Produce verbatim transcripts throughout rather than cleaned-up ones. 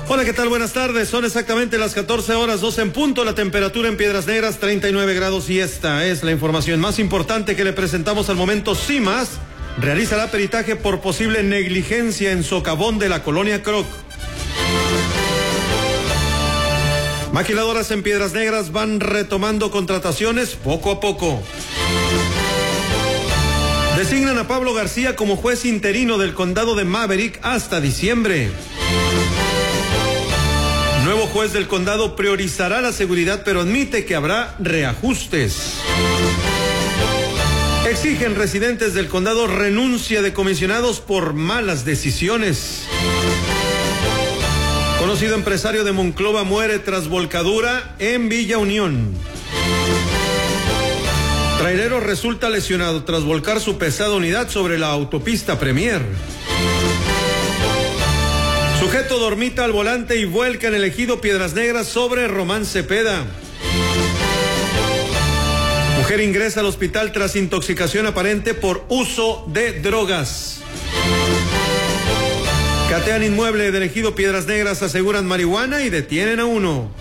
Hola, ¿qué tal? Buenas tardes. Son exactamente las catorce horas, doce en punto. La temperatura en Piedras Negras, treinta y nueve grados. Y esta es la información más importante que le presentamos al momento. CIMAS realizará peritaje por posible negligencia en socavón de la colonia Croc. Maquiladoras en Piedras Negras van retomando contrataciones poco a poco. Designan a Pablo García como juez interino del condado de Maverick hasta diciembre. Nuevo juez del condado priorizará la seguridad, pero admite que habrá reajustes. Exigen residentes del condado renuncia de comisionados por malas decisiones. Conocido empresario de Monclova muere tras volcadura en Villa Unión. Trailero resulta lesionado tras volcar su pesada unidad sobre la autopista Premier. Sujeto dormita al volante y vuelca en el ejido Piedras Negras sobre Román Cepeda. Mujer ingresa al hospital tras intoxicación aparente por uso de drogas. Catean inmueble del ejido Piedras Negras, aseguran marihuana y detienen a uno.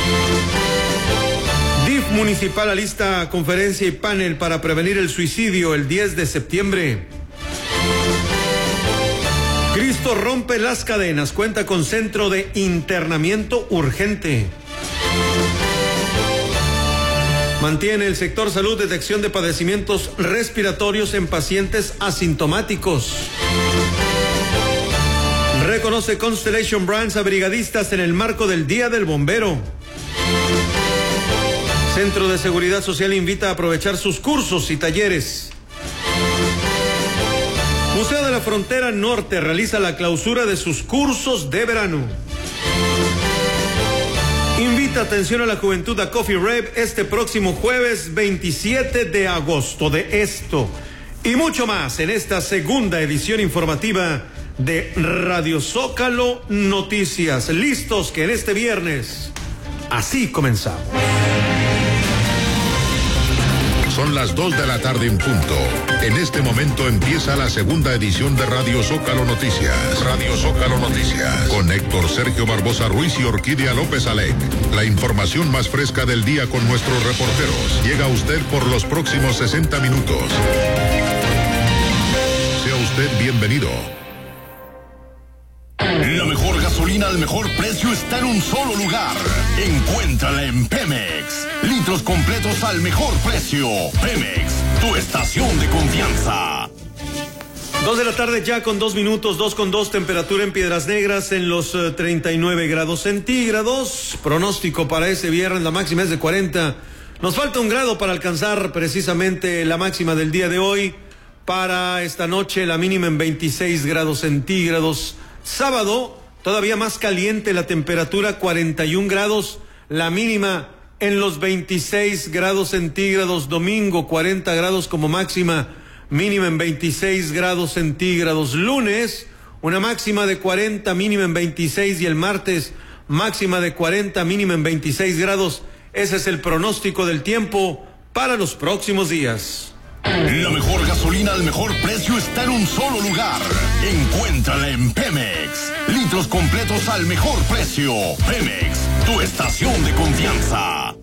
D I F municipal alista conferencia y panel para prevenir el suicidio el diez de septiembre. Cristo rompe las cadenas, cuenta con centro de internamiento urgente. Mantiene el sector salud detección de padecimientos respiratorios en pacientes asintomáticos. Reconoce Constellation Brands a brigadistas en el marco del Día del Bombero. Centro de Seguridad Social invita a aprovechar sus cursos y talleres. Museo de la Frontera Norte realiza la clausura de sus cursos de verano. Invita atención a la juventud a Coffee Rave este próximo jueves veintisiete de agosto. De esto y mucho más en esta segunda edición informativa de Radio Zócalo Noticias. Listos que en este viernes así comenzamos. Son las dos de la tarde en punto. En este momento empieza la segunda edición de Radio Zócalo Noticias. Radio Zócalo Noticias. Con Héctor Sergio Barbosa Ruiz y Orquídea López Alec. La información más fresca del día con nuestros reporteros. Llega a usted por los próximos sesenta minutos. Sea usted bienvenido. La mejor gasolina al mejor precio está en un solo lugar. Encuéntrala en Pemex. Litros completos al mejor precio. Pemex, tu estación de confianza. Dos de la tarde ya con dos minutos, dos con dos, temperatura en Piedras Negras en los uh, treinta y nueve grados centígrados. Pronóstico para ese viernes, la máxima es de cuarenta. Nos falta un grado para alcanzar precisamente la máxima del día de hoy. Para esta noche la mínima en veintiséis grados centígrados. Sábado, todavía más caliente la temperatura, cuarenta y un grados, la mínima en los veintiséis grados centígrados. Domingo, cuarenta grados como máxima, mínima en veintiséis grados centígrados. Lunes, una máxima de cuarenta, mínima en veintiséis, y el martes, máxima de cuarenta, mínima en veintiséis grados. Ese es el pronóstico del tiempo para los próximos días. La mejor gasolina al mejor precio está en un solo lugar. Encuéntrala en Pemex. Litros completos al mejor precio. Pemex, tu estación de confianza.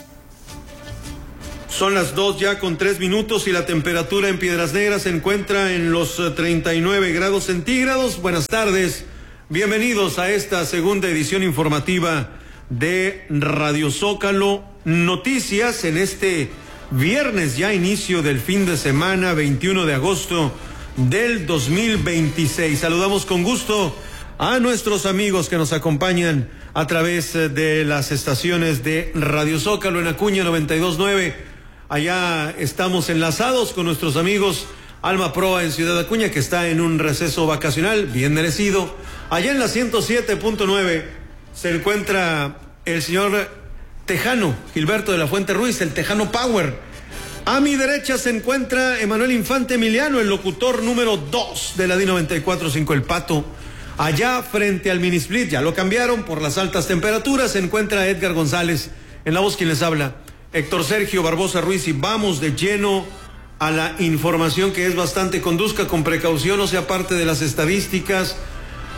Son las dos ya con tres minutos y la temperatura en Piedras Negras se encuentra en los treinta y nueve grados centígrados. Buenas tardes, bienvenidos a esta segunda edición informativa de Radio Zócalo Noticias en este viernes, ya inicio del fin de semana, veintiuno de agosto del dos mil veintiséis. Saludamos con gusto a nuestros amigos que nos acompañan a través de las estaciones de Radio Zócalo en Acuña noventa y dos punto nueve. Allá estamos enlazados con nuestros amigos Alma Proa en Ciudad Acuña, que está en un receso vacacional bien merecido. Allá en la ciento siete punto nueve se encuentra el señor Tejano, Gilberto de la Fuente Ruiz, el Tejano Power. A mi derecha se encuentra Emanuel Infante Emiliano, el locutor número dos de la D I noventa y cuatro punto cinco, el Pato. Allá frente al mini split, ya lo cambiaron por las altas temperaturas, se encuentra Edgar González, en la voz quien les habla, Héctor Sergio Barbosa Ruiz, y vamos de lleno a la información que es bastante. Conduzca con precaución, o sea parte de las estadísticas.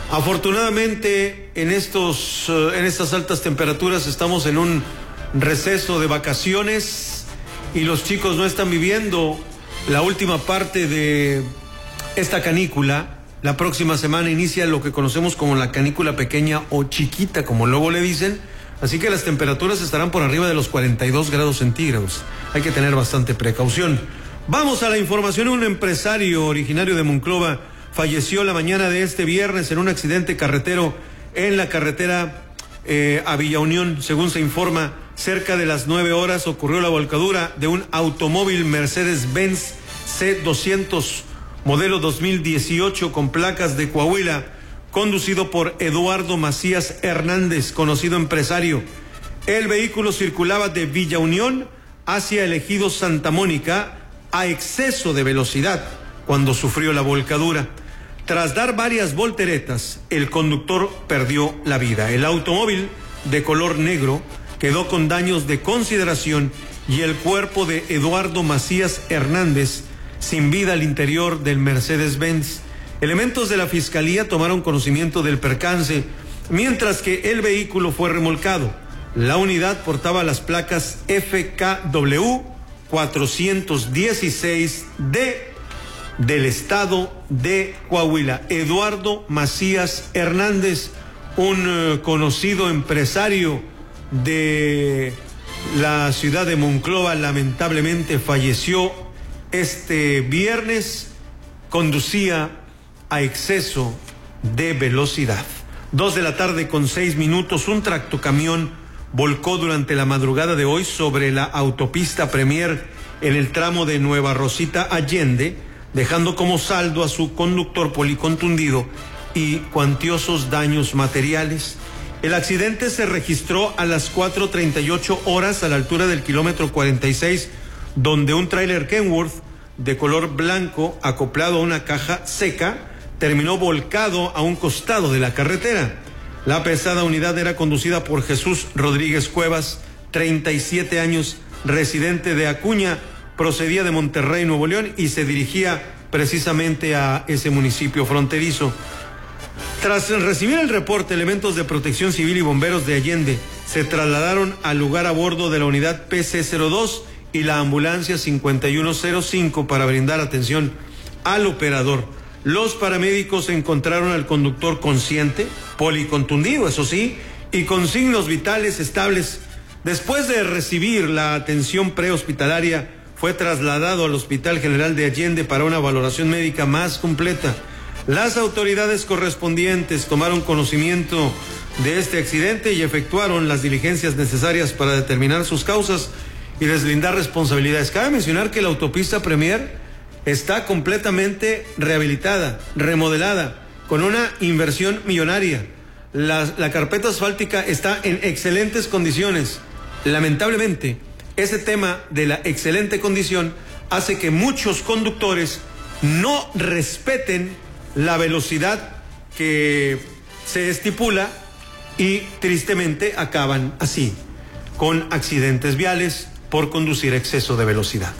Afortunadamente, en estos, en estas altas temperaturas estamos en un receso de vacaciones y los chicos no están viviendo la última parte de esta canícula. La próxima semana inicia lo que conocemos como la canícula pequeña o chiquita, como luego le dicen. Así que las temperaturas estarán por arriba de los cuarenta y dos grados centígrados. Hay que tener bastante precaución. Vamos a la información. Un empresario originario de Monclova falleció la mañana de este viernes en un accidente carretero en la carretera eh, a Villa Unión. Según se informa, cerca de las nueve horas ocurrió la volcadura de un automóvil Mercedes-Benz C doscientos modelo dos mil dieciocho con placas de Coahuila, conducido por Eduardo Macías Hernández, conocido empresario. El vehículo circulaba de Villa Unión hacia el ejido Santa Mónica a exceso de velocidad cuando sufrió la volcadura. Tras dar varias volteretas, el conductor perdió la vida. El automóvil de color negro quedó con daños de consideración y el cuerpo de Eduardo Macías Hernández sin vida al interior del Mercedes-Benz. Elementos de la Fiscalía tomaron conocimiento del percance, mientras que el vehículo fue remolcado. La unidad portaba las placas F K W cuatrocientos dieciséis D del estado de Coahuila. Eduardo Macías Hernández, un uh, conocido empresario de la ciudad de Monclova, lamentablemente falleció este viernes. Conducía a exceso de velocidad. Dos de la tarde con seis minutos, un tractocamión volcó durante la madrugada de hoy sobre la autopista Premier en el tramo de Nueva Rosita Allende, dejando como saldo a su conductor policontundido y cuantiosos daños materiales. El accidente se registró a las cuatro treinta y ocho horas a la altura del kilómetro cuarenta y seis, donde un tráiler Kenworth de color blanco acoplado a una caja seca terminó volcado a un costado de la carretera. La pesada unidad era conducida por Jesús Rodríguez Cuevas, treinta y siete años, residente de Acuña, procedía de Monterrey, Nuevo León, y se dirigía precisamente a ese municipio fronterizo. Tras recibir el reporte, elementos de Protección Civil y bomberos de Allende se trasladaron al lugar a bordo de la unidad P C cero dos y la ambulancia cincuenta y uno cero cinco para brindar atención al operador. Los paramédicos encontraron al conductor consciente, policontundido, eso sí, y con signos vitales estables. Después de recibir la atención prehospitalaria, fue trasladado al Hospital General de Allende para una valoración médica más completa. Las autoridades correspondientes tomaron conocimiento de este accidente y efectuaron las diligencias necesarias para determinar sus causas y deslindar responsabilidades. Cabe mencionar que la autopista Premier está completamente rehabilitada, remodelada, con una inversión millonaria. La, la carpeta asfáltica está en excelentes condiciones. Lamentablemente, ese tema de la excelente condición hace que muchos conductores no respeten la velocidad que se estipula y tristemente acaban así, con accidentes viales por conducir a exceso de velocidad.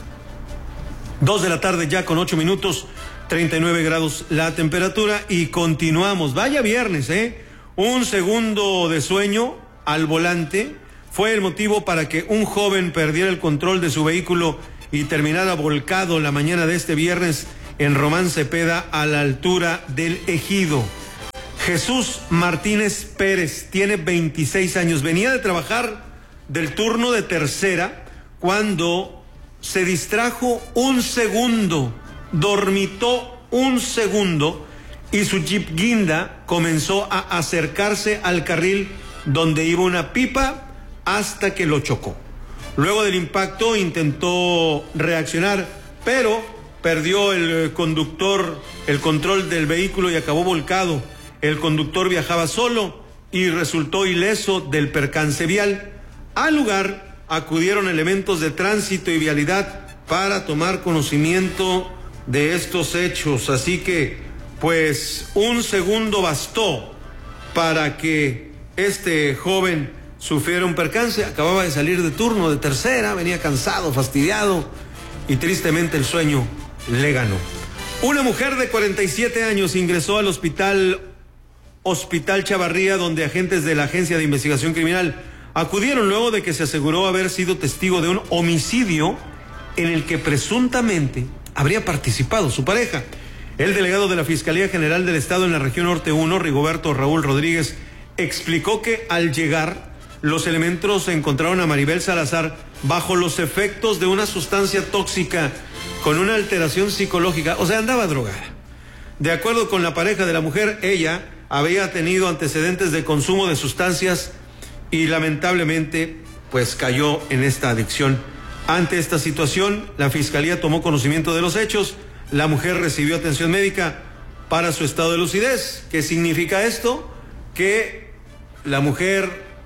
Dos de la tarde ya con ocho minutos, treinta y nueve grados la temperatura y continuamos. Vaya viernes, ¿eh? Un segundo de sueño al volante fue el motivo para que un joven perdiera el control de su vehículo y terminara volcado la mañana de este viernes en Román Cepeda a la altura del Ejido. Jesús Martínez Pérez tiene veintiséis años, venía de trabajar del turno de tercera cuando se distrajo un segundo, dormitó un segundo y su Jeep guinda comenzó a acercarse al carril donde iba una pipa hasta que lo chocó. Luego del impacto intentó reaccionar, pero perdió el conductor el control del vehículo y acabó volcado. El conductor viajaba solo y resultó ileso del percance vial. Al lugar acudieron elementos de tránsito y vialidad para tomar conocimiento de estos hechos. Así que, pues, un segundo bastó para que este joven sufriera un percance. Acababa de salir de turno de tercera, venía cansado, fastidiado y tristemente el sueño le ganó. Una mujer de cuarenta y siete años ingresó al hospital Hospital Chavarría, donde agentes de la Agencia de Investigación Criminal acudieron luego de que se aseguró haber sido testigo de un homicidio en el que presuntamente habría participado su pareja. El delegado de la Fiscalía General del Estado en la región Norte uno, Rigoberto Raúl Rodríguez, explicó que al llegar, los elementos encontraron a Maribel Salazar bajo los efectos de una sustancia tóxica con una alteración psicológica, o sea, andaba drogada. De acuerdo con la pareja de la mujer, ella había tenido antecedentes de consumo de sustancias y lamentablemente pues cayó en esta adicción. Ante esta situación, la Fiscalía tomó conocimiento de los hechos. La mujer recibió atención médica para su estado de lucidez. ¿Qué significa esto? Que la mujer,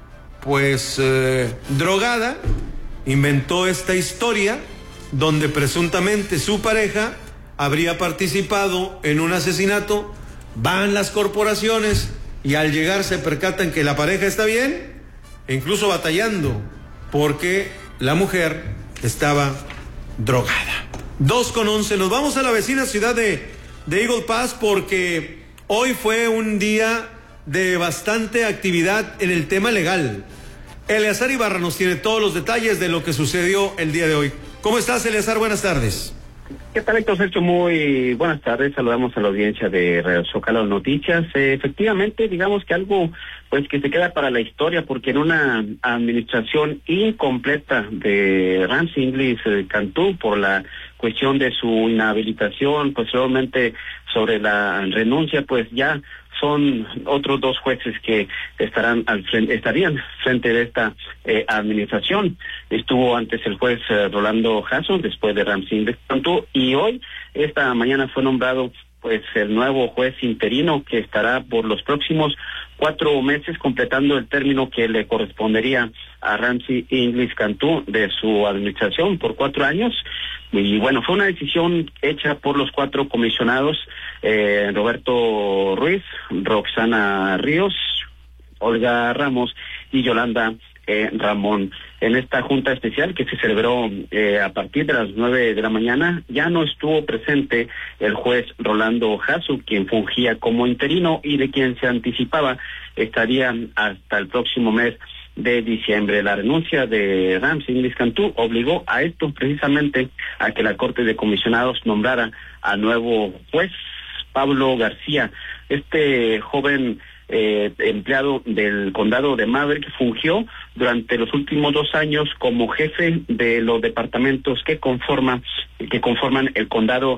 pues eh, drogada, inventó esta historia donde presuntamente su pareja habría participado en un asesinato. Van las corporaciones y al llegar se percatan que la pareja está bien, e incluso batallando porque la mujer estaba drogada. Dos con once, nos vamos a la vecina ciudad de, de Eagle Pass porque hoy fue un día de bastante actividad en el tema legal. Eleazar Ibarra nos tiene todos los detalles de lo que sucedió el día de hoy. ¿Cómo estás, Eleazar? Buenas tardes. ¿Qué tal, Héctor Sergio? Muy buenas tardes. Saludamos a la audiencia de Radio Zócalo Noticias. Eh, efectivamente, digamos que algo pues que se queda para la historia, porque en una administración incompleta de Ramsey Inglis eh, Cantú por la cuestión de su inhabilitación, posteriormente sobre la renuncia, pues ya son otros dos jueces que estarán al frente, estarían frente de esta eh, administración. Estuvo antes el juez eh, Rolando Jasso, después de Ramsey Inglis Cantú, y hoy, esta mañana, fue nombrado pues el nuevo juez interino que estará por los próximos cuatro meses completando el término que le correspondería a Ramsey Inglis Cantú de su administración por cuatro años. Y bueno, fue una decisión hecha por los cuatro comisionados, eh, Roberto Ruiz, Roxana Ríos, Olga Ramos y Yolanda eh, Ramón. En esta junta especial que se celebró eh, a partir de las nueve de la mañana, ya no estuvo presente el juez Rolando Jasso, quien fungía como interino y de quien se anticipaba estaría hasta el próximo mes de diciembre. La renuncia de Ramsey Inglis Cantú obligó a esto precisamente a que la Corte de Comisionados nombrara a nuevo juez, Pablo García. Este joven eh, empleado del condado de Maverick fungió durante los últimos dos años como jefe de los departamentos que conforman que conforman el condado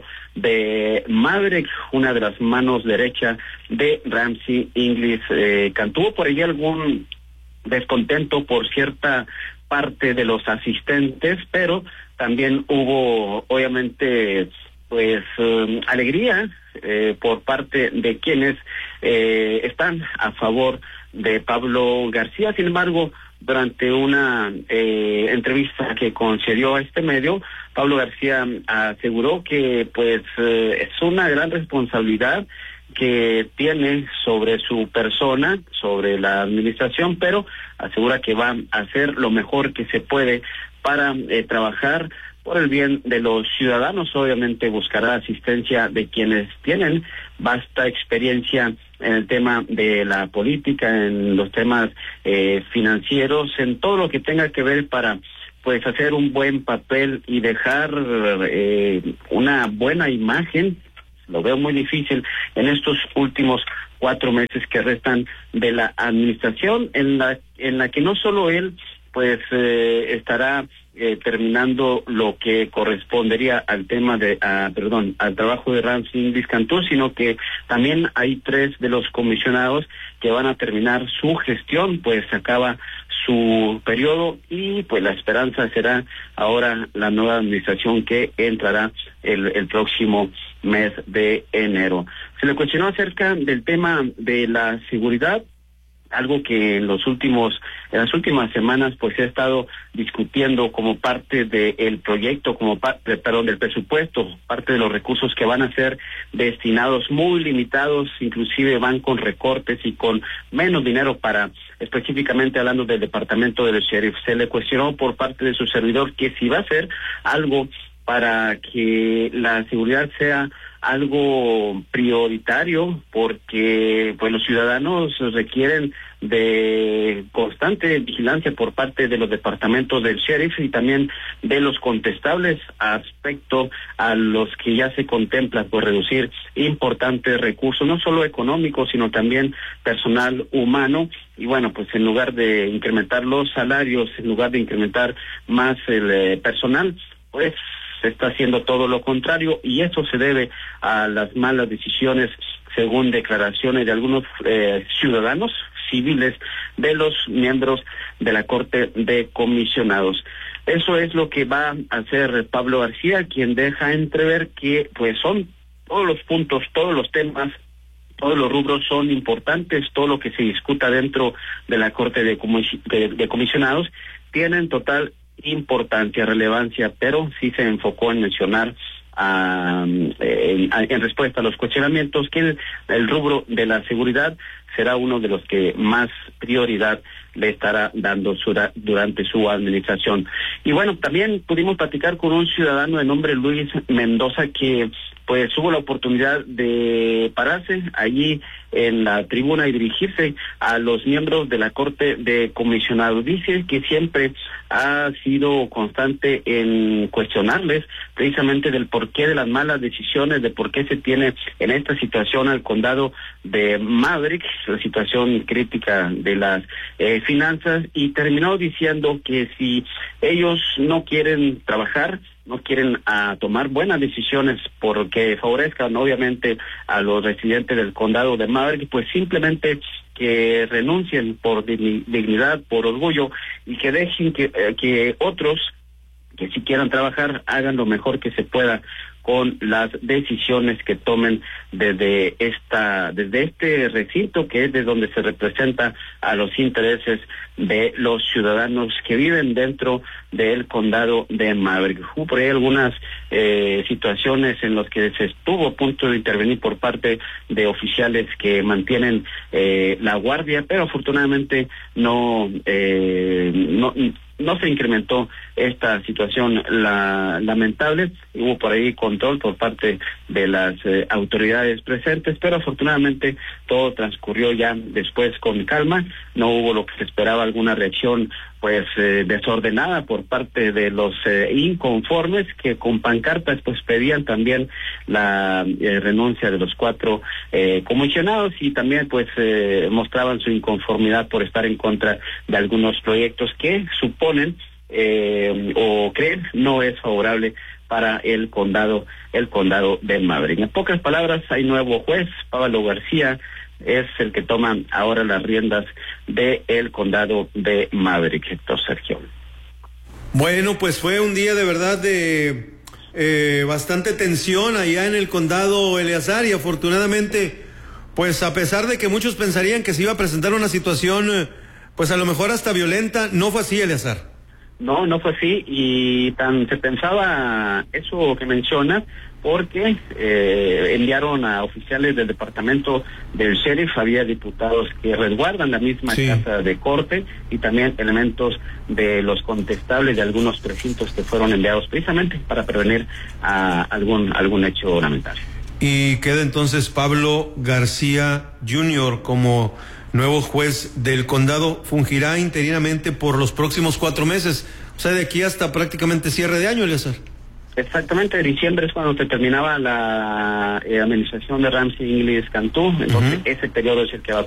de Maverick, una de las manos derecha de Ramsey Inglis eh, Cantú. Por ahí algún descontento por cierta parte de los asistentes, pero también hubo obviamente pues eh, alegría eh, por parte de quienes eh, están a favor de Pablo García. Sin embargo, durante una eh, entrevista que concedió a este medio, Pablo García aseguró que pues eh, es una gran responsabilidad que tiene sobre su persona, sobre la administración, pero asegura que va a hacer lo mejor que se puede para eh, trabajar por el bien de los ciudadanos. Obviamente buscará asistencia de quienes tienen vasta experiencia en el tema de la política, en los temas eh, financieros, en todo lo que tenga que ver para pues hacer un buen papel y dejar eh, una buena imagen. Lo veo muy difícil en estos últimos cuatro meses que restan de la administración, en la en la que no solo él pues eh, estará eh, terminando lo que correspondería al tema de, ah, perdón, al trabajo de Ramsey Inglis Cantú, sino que también hay tres de los comisionados que van a terminar su gestión, pues acaba su periodo y pues la esperanza será ahora la nueva administración que entrará el, el próximo mes de enero. Se le cuestionó acerca del tema de la seguridad, algo que en los últimos, en las últimas semanas pues se ha estado discutiendo como parte del proyecto, como parte, perdón, del presupuesto, parte de los recursos que van a ser destinados muy limitados, inclusive van con recortes y con menos dinero para, específicamente hablando del departamento del sheriff. Se le cuestionó por parte de su servidor que si va a hacer algo para que la seguridad sea algo prioritario porque pues los ciudadanos requieren de constante vigilancia por parte de los departamentos del sheriff y también de los contestables aspecto a los que ya se contempla por reducir importantes recursos, no solo económicos, sino también personal humano. Y bueno, pues en lugar de incrementar los salarios, en lugar de incrementar más el eh, personal, pues se está haciendo todo lo contrario, y eso se debe a las malas decisiones, según declaraciones de algunos eh, ciudadanos civiles de los miembros de la Corte de Comisionados. Eso es lo que va a hacer Pablo García, quien deja entrever que pues son todos los puntos, todos los temas, todos los rubros son importantes, todo lo que se discuta dentro de la Corte de, comis- de, de Comisionados tienen total importancia, relevancia, pero sí se enfocó en mencionar a, en, a, en respuesta a los cuestionamientos que el, el rubro de la seguridad será uno de los que más prioridad le estará dando su, durante su administración. Y bueno, también pudimos platicar con un ciudadano de nombre Luis Mendoza que pues tuvo la oportunidad de pararse allí en la tribuna y dirigirse a los miembros de la Corte de Comisionados. Dice que siempre ha sido constante en cuestionarles precisamente del porqué de las malas decisiones, de por qué se tiene en esta situación al condado de Maverick, la situación crítica de las eh, finanzas, y terminó diciendo que si ellos no quieren trabajar, no quieren a tomar buenas decisiones porque favorezcan obviamente a los residentes del condado de Maverick, pues simplemente que renuncien por dignidad, por orgullo, y que dejen que, eh, que otros que si quieran trabajar hagan lo mejor que se pueda con las decisiones que tomen desde esta, desde este recinto, que es de donde se representa a los intereses de los ciudadanos que viven dentro del condado de Maverick. Hubo por ahí algunas eh, situaciones en las que se estuvo a punto de intervenir por parte de oficiales que mantienen eh, la guardia, pero afortunadamente no, eh, no no se incrementó esta situación la, lamentable. Hubo por ahí control por parte de las eh, autoridades presentes, pero afortunadamente todo transcurrió ya después con calma. No hubo lo que se esperaba, alguna reacción pues eh, desordenada por parte de los eh, inconformes, que con pancartas pues pedían también la eh, renuncia de los cuatro eh, comisionados, y también pues eh, mostraban su inconformidad por estar en contra de algunos proyectos que suponen eh, o creen no es favorable para el condado, el condado de Maverick. En pocas palabras, hay nuevo juez, Pablo García es el que toma ahora las riendas de el condado de Maverick, Héctor Sergio. Bueno, pues fue un día de verdad de eh, bastante tensión allá en el condado Eleazar, y afortunadamente, pues a pesar de que muchos pensarían que se iba a presentar una situación, pues a lo mejor hasta violenta, no fue así, Eleazar. No, no fue así, y tan se pensaba eso que menciona, porque eh, enviaron a oficiales del departamento del sheriff, había diputados que resguardan la misma sí. casa de corte, y también elementos de los contestables de algunos precintos que fueron enviados precisamente para prevenir a algún algún hecho lamentable. Y queda entonces Pablo García junior como nuevo juez del condado, fungirá interinamente por los próximos cuatro meses, o sea, de aquí hasta prácticamente cierre de año, Eleazar. Exactamente, diciembre es cuando se terminaba la eh, administración de Ramsey Inglis Cantú, entonces uh-huh. ese periodo es el que va a